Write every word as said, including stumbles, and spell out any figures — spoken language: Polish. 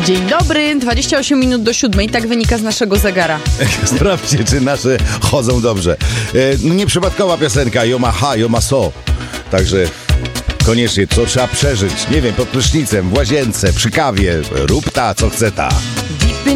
Dzień dobry, dwadzieścia osiem minut do siódmej, tak wynika z naszego zegara. Sprawdźcie, czy nasze chodzą dobrze. E, no nieprzypadkowa piosenka, yo ma ha, yo ma so. Także koniecznie, co trzeba przeżyć, nie wiem, pod prysznicem, w łazience, przy kawie, rób ta, co chce ta.